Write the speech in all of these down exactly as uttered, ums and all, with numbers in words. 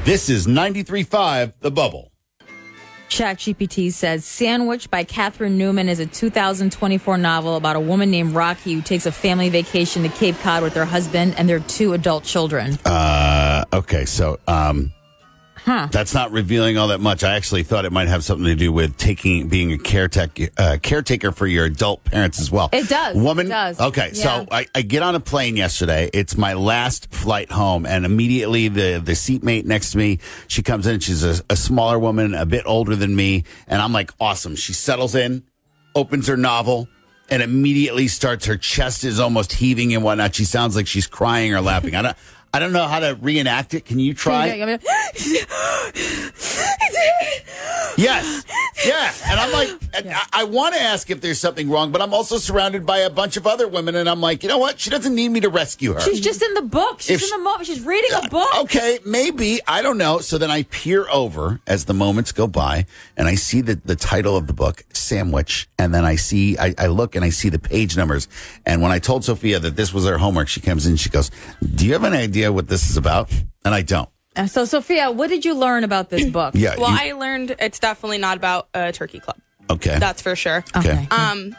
This is ninety-three point five The Bubble. ChatGPT says Sandwich by Catherine Newman is a two thousand twenty-four novel about a woman named Rocky who takes a family vacation to Cape Cod with her husband and their two adult children. Uh, okay, so um, huh. that's not revealing all that much. I actually thought it might have something to do with taking being a caretaker, uh, caretaker for your adult parents as well. It does. Woman, It does. Okay, Yeah. so I, I get on a plane yesterday. It's my last flight home, and immediately the, the seatmate next to me, she comes in. She's a, a smaller woman, a bit older than me, and I'm like, awesome. She settles in, opens her novel, and immediately starts, her chest is almost heaving and whatnot. She sounds like she's crying or laughing. I don't, I don't know how to reenact it. Can you try? Yes. Yeah. And I'm like, yeah. I, I want to ask if there's something wrong, but I'm also surrounded by a bunch of other women. And I'm like, you know what? She doesn't need me to rescue her. She's just in the book. She's if in the moment. She's reading a book. Okay. Maybe. I don't know. So then I peer over as the moments go by and I see the, the title of the book, Sandwich. And then I see, I, I look and I see the page numbers. And when I told Sophia that this was her homework, she comes in and she goes, do you have an idea what this is about? And I don't. Uh, So, Sophia, what did you learn about this book? Yeah. Well, you- I learned it's definitely not about a turkey club. Okay. That's for sure. Okay. Um,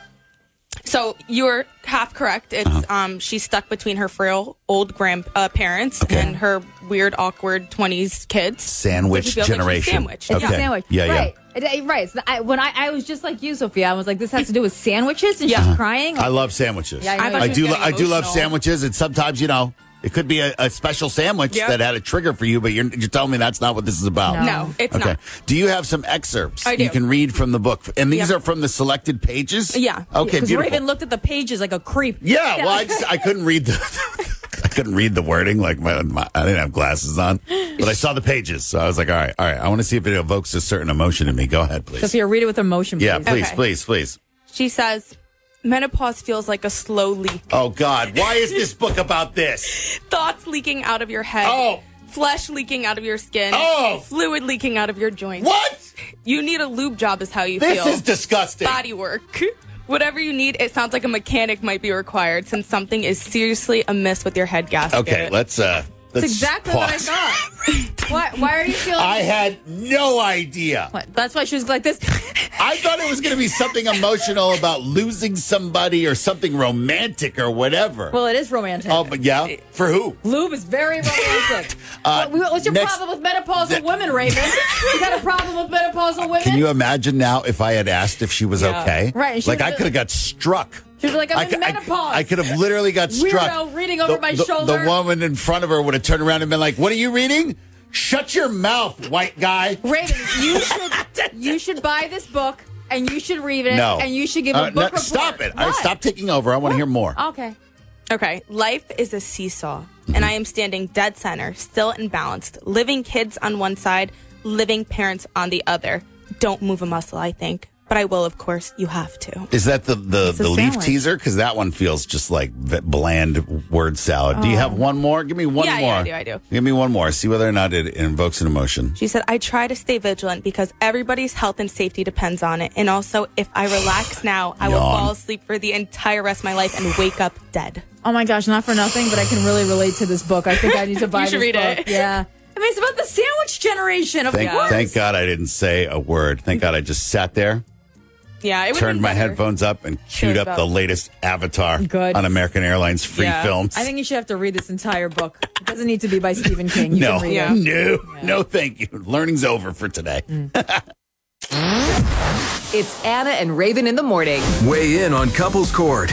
so you were half correct. It's Uh-huh. um, she's stuck between her frail old grand uh, parents Okay. and her weird, awkward twenties kids. Sandwich So she feels like she's generation. sandwiched. It's Okay. a sandwich. Yeah, yeah. right. It- it- right. So I, when I, I was just like you, Sophia, I was like, this has to do with sandwiches, and Yeah. she's crying. I love sandwiches. Yeah, I know I you thought I she do. was lo- I getting do love emotional. sandwiches, and sometimes you know it could be a, a special sandwich Yeah. that had a trigger for you, but you're you're telling me that's not what this is about. No. No, it's Okay. not. Do you have some excerpts I do. you can read from the book? And these Yeah. are from the selected pages. Yeah. Okay. Because Beautiful. Raven looked at the pages like a creep. yeah. Well, I just I couldn't read the I couldn't read the wording. Like my, my I didn't have glasses on, but I saw the pages, so I was like, all right, all right. I want to see if it evokes a certain emotion in me. Go ahead, please. Sophia, read it with emotion, please. Yeah, please, Okay. please, please. She says, menopause feels like a slow leak. Oh God, why is this book about this? Thoughts leaking out of your head. Oh. Flesh leaking out of your skin. Oh. Fluid leaking out of your joints. What? You need a lube job is how you This feel. is disgusting. Body work. Whatever you need, it sounds like a mechanic might be required since something is seriously amiss with your head gasket. Okay, let's uh let's That's exactly what I pause. thought. why, why are you feeling... I had no idea. What? That's why she was like this. I thought it was going to be something emotional about losing somebody or something romantic or whatever. Well, it is romantic. Oh, but yeah, for who? Lube is very romantic. Uh, what, what's your next- problem with menopausal th- women, Raven? You got a problem with menopausal women? Can you imagine now if I had asked if she was Yeah. okay? Right, she Like was- I could have got struck. She was like, I'm I, in cou- I- menopause. I could have literally got struck. Weirdo reading over the, my the- shoulder. The woman in front of her would have turned around and been like, "What are you reading? Shut your mouth, white guy." Raven, you should you should buy this book and you should read it No. and you should give a Uh, book no, report. Stop it. I What? stop taking over. I want to hear more. Okay. Okay, life is a seesaw, Mm-hmm. and I am standing dead center, still and balanced. Living kids on one side, living parents on the other. Don't move a muscle, I think. But I will, of course. You have to. Is that the the, It's a the leaf sandwich. teaser? Because that one feels just like v- bland word salad. Do you have one more? Give me one Yeah, more. yeah, I do, I do. Give me one more. See whether or not it invokes an emotion. She said, I try to stay vigilant because everybody's health and safety depends on it. And also, if I relax now, I will Yawn. fall asleep for the entire rest of my life and wake up dead. Oh my gosh, not for nothing, but I can really relate to this book. I think I need to buy You should this read book. it. Yeah. I mean, it's about the sandwich generation, of Thank, course. thank God I didn't say a word. Thank God I just sat there, Yeah, it would turned be my better. headphones up, and queued was up about- the latest Avatar Good. on American Airlines free Yeah. films. I think you should have to read this entire book. It doesn't need to be by Stephen King. You no, can read Yeah. it. no, no, thank you. Learning's over for today. It's Anna and Raven in the morning. Weigh in on Couples Court